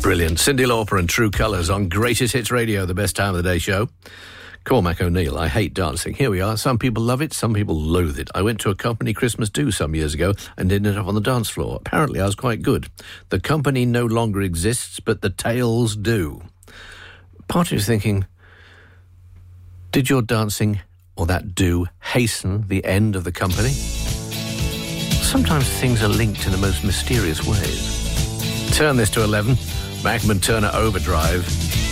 Brilliant. Cyndi Lauper and True Colours on Greatest Hits Radio, the best time of the day show. Cormac O'Neill, I hate dancing. Here we are. Some people love it, some people loathe it. I went to a company Christmas do some years ago and ended up on the dance floor. Apparently I was quite good. The company no longer exists, but the tales do. Part of you is thinking, did your dancing or that do hasten the end of the company? Sometimes things are linked in the most mysterious ways. Turn this to 11. Bachman Turner Overdrive.